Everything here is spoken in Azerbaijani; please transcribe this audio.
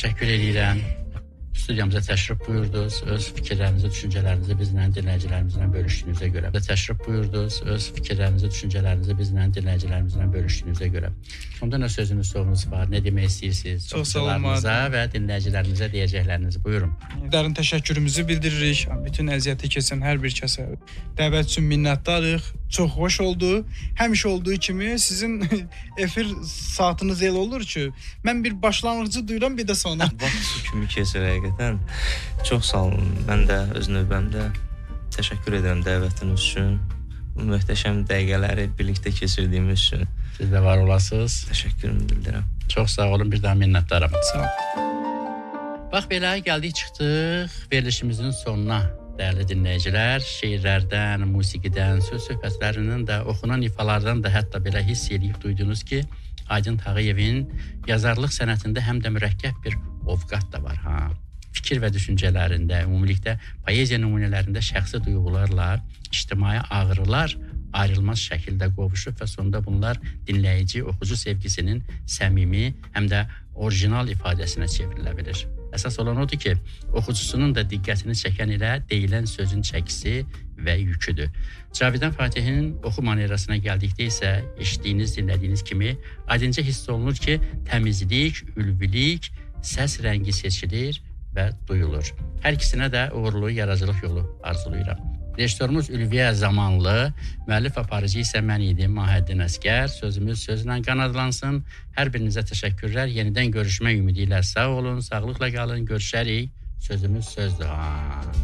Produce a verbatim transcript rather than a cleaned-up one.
Təşəkkür edirəm. Studiyamıza təşrif buyurdunuz. Öz fikirlərinizi, düşüncələrinizi bizlə, dinləyicilərimizlə bölüşdüyünüzə görə. Təşrif buyurdunuz. Öz fikirlərinizi, düşüncələrinizi bizlə, dinləyicilərimizlə bölüşdüyünüzə görə. Onda nə sözünüz, sorunuz var? Nə demək istəyirsiniz? Çox sağ olun. Və dinləyicilərimizə deyəcəklərinizi buyurun. Dərin təşəkkürümüzü bildiririk. Bütün əziyyəti keçən hər bir kəsə dəvət üçün minnətdarıq. Çox xoş oldu. Həmişə olduğu kimi sizin efir saatınız elə olur ki, mən bir başlanğıcı duyuram, bir də sonra. Vaxt kimi keçir həqiqətən. Çox sağ olun. Mən də öz növbəmdə təşəkkür edirəm dəvətiniz üçün. Bu möhtəşəm dəqiqələri birlikdə keçirdiyimiz üçün. Siz də var olasınız. Təşəkkürümü bildirirəm. Çox sağ olun. Bir daha minnətdaram. Sağ olun. Bax belə gəldik, çıxdıq verilişimizin sonuna. Dəyərli dinləyicilər, şeirlərdən, musiqidən, söz söhbətlərindən də, oxunan ifalardan da hətta belə hiss edib duydunuz ki, Aydın Tağıyevin yazarlıq sənətində həm də mürəkkəb bir ovqat da var. Ha. Fikir və düşüncələrində, ümumilikdə poeziya nümunələrində şəxsi duyğularla ictimai ağrılar ayrılmaz şəkildə qovuşub və sonunda bunlar dinləyici, oxucu sevgisinin səmimi, həm də orijinal ifadəsinə çevrilə bilir. Əsas olan odur ki, oxucusunun da diqqətini çəkən elə deyilən sözün çəkisi və yüküdür. Cavidan Fatihin oxu manerasına gəldikdə isə eşitdiyiniz, dinlədiyiniz kimi aydınca hiss olunur ki, təmizlik, ülvilik, səs rəngi seçilir və duyulur. Hər ikisinə də uğurlu yaradıcılıq yolu arzulayıram. Rejissorumuz Ülviyə Zamanlı, müəllif aparıcı isə mən idim, Mahəddin Əsgər. Sözümüz sözlə qanadlansın. Hər birinizə təşəkkürlər. Yenidən görüşmək ümidi ilə sağ olun, sağlıqla qalın, görüşərik. Sözümüz sözdür. Ha.